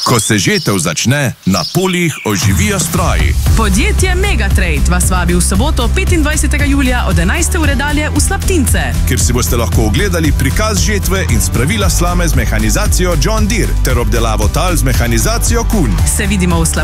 Ko se žetev začne, na poljih oživijo stroji. Podjetje Megatrade vas vabi v soboto 25. julija od 11. ure dalje v Slaptince, Kjer si boste lahko ogledali prikaz žetve in spravila slame z mehanizacijo John Deere ter obdelavo tal z mehanizacijo Kuhn. Se vidimo v Slaptince.